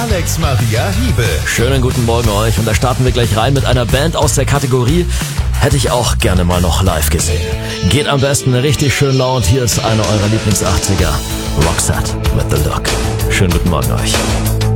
Alex Maria Hiebe. Schönen guten Morgen euch und da starten wir gleich rein mit einer Band aus der Kategorie hätte ich auch gerne mal noch live gesehen. Geht am besten richtig schön laut. Hier ist einer eurer Lieblings-80er, Roxette mit The Look. Schönen guten Morgen euch.